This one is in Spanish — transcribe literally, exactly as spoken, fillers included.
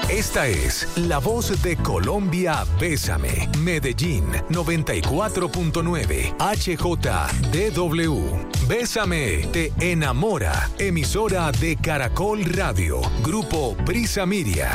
Esta es la voz de Colombia, Bésame, Medellín, noventa y cuatro punto nueve, H J D W. Bésame, te enamora, emisora de Caracol Radio, Grupo Prisa Media.